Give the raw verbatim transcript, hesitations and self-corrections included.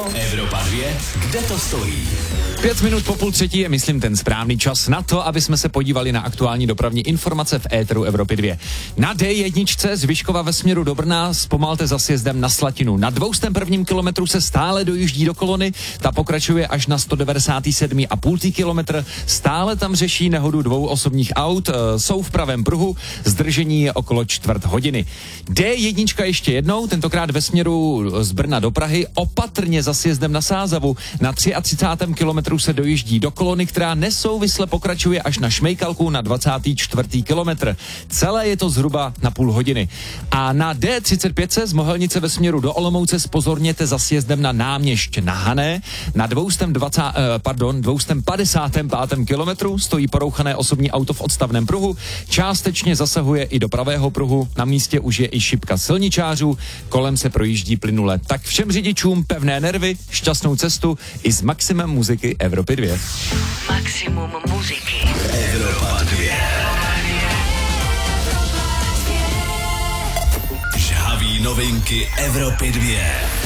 Evropa dvě, kde to stojí? Pět minut po půl třetí je, myslím, ten správný čas na to, aby jsme se podívali na aktuální dopravní informace v éteru Evropy dvě. Na dé jedna z Vyškova ve směru do Brna zpomalte za sjezdem na Slatinu. Na dvoustém prvním kilometru se stále dojíždí do kolony, ta pokračuje až na sto devadesát sedm a půl kilometr. Stále tam řeší nehodu dvou osobních aut, e, jsou v pravém pruhu, zdržení je okolo čtvrt hodiny. dé jedna ještě jednou, tentokrát ve směru z Brna do Prahy, opatrně za sjezdem na Sázavu. Na třicátém třetím kilometru se dojíždí do kolony, která nesouvisle pokračuje až na Šmejkalku na dvacátý čtvrtý kilometr. Celé je to zhruba na půl hodiny. A na dé třicet pět z Mohelnice ve směru do Olomouce zpozorněte za sjezdem na Náměšť na Hané. Na dvoustém dvacátém, pardon, dvoustém padesátém pátém kilometru stojí porouchané osobní auto v odstavném pruhu. Částečně zasahuje i do pravého pruhu. Na místě už je i šipka silničářů. Kolem se projíždí plynule. Tak všem řidičům pevné nervy, šťastnou cestu i s maximem muziky Evropy dvě. Maximum muziky. Evropa dvě. Žhaví novinky Evropy dvě.